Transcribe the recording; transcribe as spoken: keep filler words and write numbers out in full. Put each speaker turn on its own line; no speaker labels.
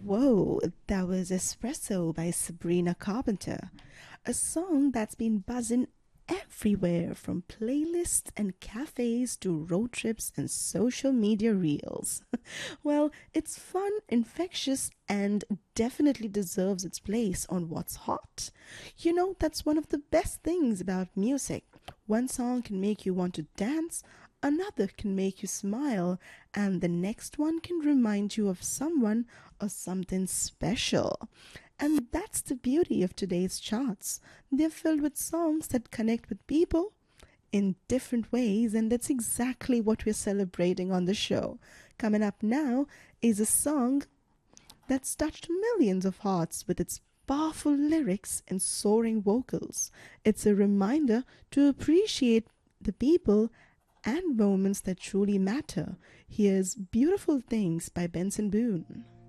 Whoa, that was Espresso by Sabrina Carpenter, a song that's been buzzing everywhere from playlists and cafes to road trips and social media reels. Well, it's fun, infectious, and definitely deserves its place on What's Hot. You know, that's one of the best things about music. One song can make you want to dance, another can make you smile, and the next one can remind you of someone or something special. And that's the beauty of today's charts. They're filled with songs that connect with people in different ways, and that's exactly what we're celebrating on the show. Coming up now is a song that's touched millions of hearts with its powerful lyrics and soaring vocals. It's a reminder to appreciate the people and moments that truly matter. Here's Beautiful Things by Benson Boone.